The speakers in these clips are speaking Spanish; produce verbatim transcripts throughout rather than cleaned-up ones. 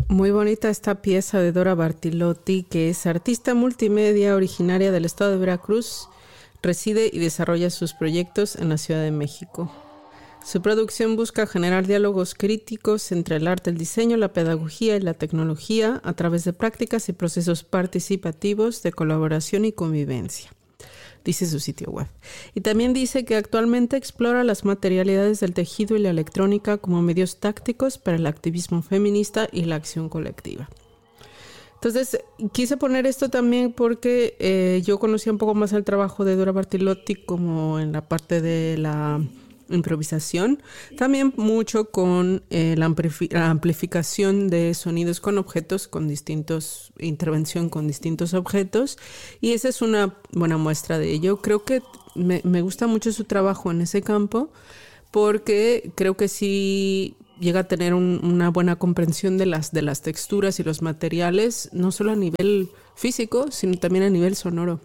Muy bonita esta pieza de Dora Bartilotti, que es artista multimedia originaria del estado de Veracruz, reside y desarrolla sus proyectos en la Ciudad de México. Su producción busca generar diálogos críticos entre el arte, el diseño, la pedagogía y la tecnología a través de prácticas y procesos participativos de colaboración y convivencia, dice su sitio web. Y también dice que actualmente explora las materialidades del tejido y la electrónica como medios tácticos para el activismo feminista y la acción colectiva. Entonces, quise poner esto también porque eh, yo conocía un poco más el trabajo de Dora Bartilotti como en la parte de la improvisación, también mucho con eh, la, amplifi- la amplificación de sonidos con objetos, con distintos, intervención con distintos objetos, y esa es una buena muestra de ello. Creo que me, me gusta mucho su trabajo en ese campo, porque creo que sí llega a tener un, una buena comprensión de las, de las texturas y los materiales, no solo a nivel físico, sino también a nivel sonoro.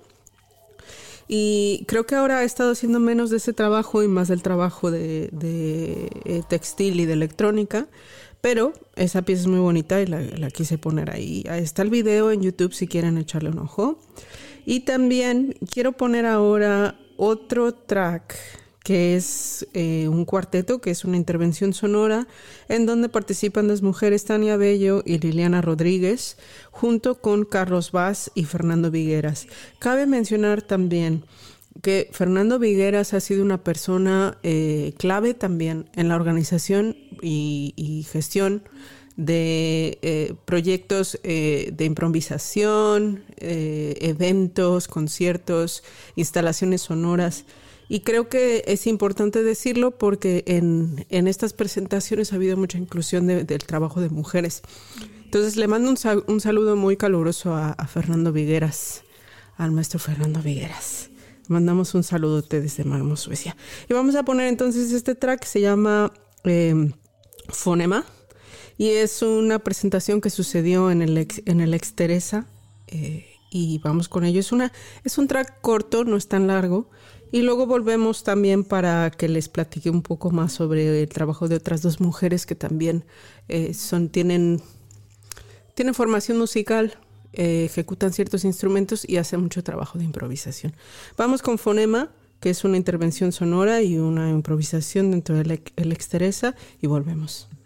Y creo que ahora he estado haciendo menos de ese trabajo y más del trabajo de, de eh, textil y de electrónica, pero esa pieza es muy bonita y la, la quise poner ahí. Ahí está el video en YouTube si quieren echarle un ojo. Y también quiero poner ahora otro track que es eh, un cuarteto, que es una intervención sonora en donde participan dos mujeres, Tania Bello y Liliana Rodríguez, junto con Carlos Vaz y Fernando Vigueras. Cabe mencionar también que Fernando Vigueras ha sido una persona eh, clave también en la organización y, y gestión de eh, proyectos eh, de improvisación, eh, eventos, conciertos, instalaciones sonoras. Y creo que es importante decirlo porque en, en estas presentaciones ha habido mucha inclusión de, del trabajo de mujeres. Entonces le mando un, sal, un saludo muy caluroso a, a Fernando Vigueras, al maestro Fernando Vigueras. Mandamos un saludote desde Malmö, Suecia. Y vamos a poner entonces este track que se llama eh, Fonema. Y es una presentación que sucedió en el ex, en el ex Teresa. Eh, y vamos con ello. Es, una, es un track corto, no es tan largo. Y luego volvemos también para que les platique un poco más sobre el trabajo de otras dos mujeres que también eh, son, tienen, tienen formación musical, eh, ejecutan ciertos instrumentos y hacen mucho trabajo de improvisación. Vamos con Fonema, que es una intervención sonora y una improvisación dentro del Ex Teresa, y volvemos.